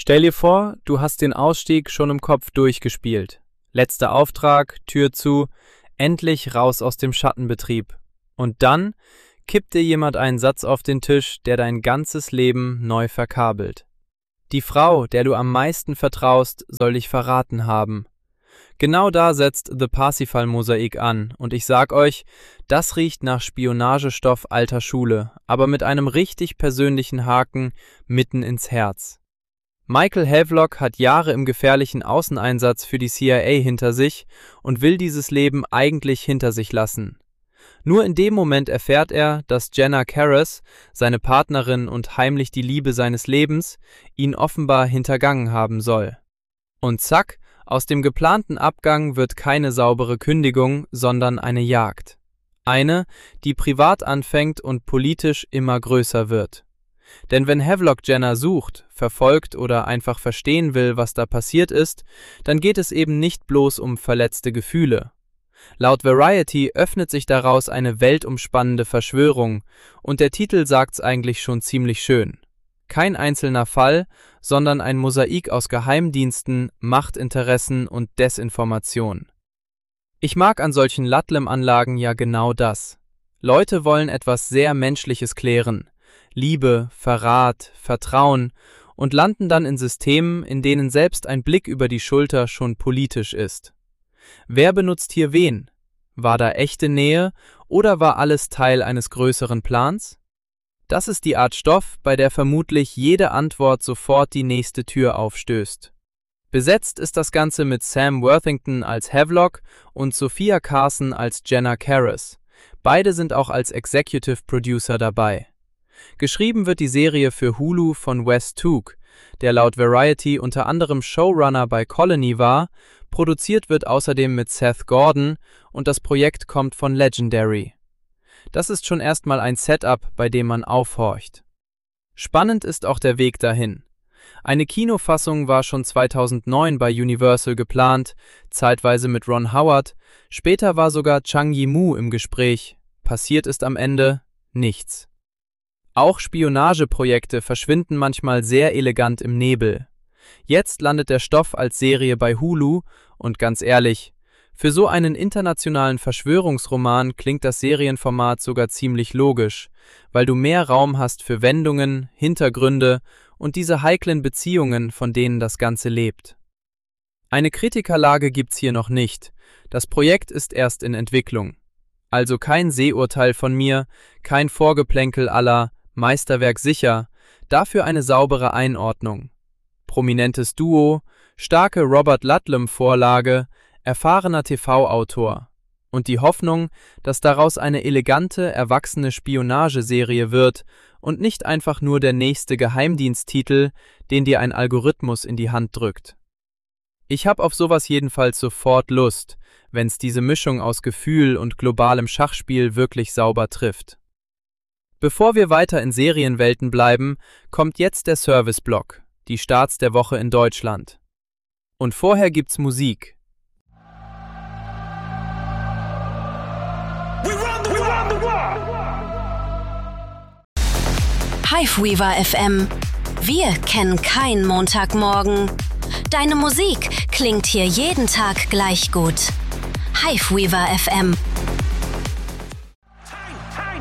Stell dir vor, du hast den Ausstieg schon im Kopf durchgespielt. Letzter Auftrag, Tür zu, endlich raus aus dem Schattenbetrieb. Und dann kippt dir jemand einen Satz auf den Tisch, der dein ganzes Leben neu verkabelt. Die Frau, der du am meisten vertraust, soll dich verraten haben. Genau da setzt The Parsifal-Mosaik an und ich sag euch, das riecht nach Spionagestoff alter Schule, aber mit einem richtig persönlichen Haken mitten ins Herz. Michael Havelock hat Jahre im gefährlichen Außeneinsatz für die CIA hinter sich und will dieses Leben eigentlich hinter sich lassen. Nur in dem Moment erfährt er, dass Jenna Karas, seine Partnerin und heimlich die Liebe seines Lebens, ihn offenbar hintergangen haben soll. Und zack, aus dem geplanten Abgang wird keine saubere Kündigung, sondern eine Jagd. Eine, die privat anfängt und politisch immer größer wird. Denn wenn Havelock Jenna sucht, verfolgt oder einfach verstehen will, was da passiert ist, dann geht es eben nicht bloß um verletzte Gefühle. Laut Variety öffnet sich daraus eine weltumspannende Verschwörung und der Titel sagt's eigentlich schon ziemlich schön. Kein einzelner Fall, sondern ein Mosaik aus Geheimdiensten, Machtinteressen und Desinformation. Ich mag an solchen Ludlum-Anlagen ja genau das. Leute wollen etwas sehr Menschliches klären. Liebe, Verrat, Vertrauen und landen dann in Systemen, in denen selbst ein Blick über die Schulter schon politisch ist. Wer benutzt hier wen? War da echte Nähe oder war alles Teil eines größeren Plans? Das ist die Art Stoff, bei der vermutlich jede Antwort sofort die nächste Tür aufstößt. Besetzt ist das Ganze mit Sam Worthington als Havelock und Sophia Carson als Jenna Karas. Beide sind auch als Executive Producer dabei. Geschrieben wird die Serie für Hulu von Wes Took, der laut Variety unter anderem Showrunner bei Colony war, produziert wird außerdem mit Seth Gordon und das Projekt kommt von Legendary. Das ist schon erstmal ein Setup, bei dem man aufhorcht. Spannend ist auch der Weg dahin. Eine Kinofassung war schon 2009 bei Universal geplant, zeitweise mit Ron Howard, später war sogar Zhang Yimou im Gespräch, passiert ist am Ende nichts. Auch Spionageprojekte verschwinden manchmal sehr elegant im Nebel. Jetzt landet der Stoff als Serie bei Hulu und ganz ehrlich, für so einen internationalen Verschwörungsroman klingt das Serienformat sogar ziemlich logisch, weil du mehr Raum hast für Wendungen, Hintergründe und diese heiklen Beziehungen, von denen das Ganze lebt. Eine Kritikerlage gibt's hier noch nicht. Das Projekt ist erst in Entwicklung. Also kein Sehurteil von mir, kein Vorgeplänkel à la Meisterwerk sicher, dafür eine saubere Einordnung. Prominentes Duo, starke Robert Ludlum-Vorlage, erfahrener TV-Autor und die Hoffnung, dass daraus eine elegante, erwachsene Spionageserie wird und nicht einfach nur der nächste Geheimdiensttitel, den dir ein Algorithmus in die Hand drückt. Ich hab auf sowas jedenfalls sofort Lust, wenn's diese Mischung aus Gefühl und globalem Schachspiel wirklich sauber trifft. Bevor wir weiter in Serienwelten bleiben, kommt jetzt der Service-Block, die Starts der Woche in Deutschland. Und vorher gibt's Musik. Hiveweaver FM. Wir kennen keinen Montagmorgen. Deine Musik klingt hier jeden Tag gleich gut. Hiveweaver FM.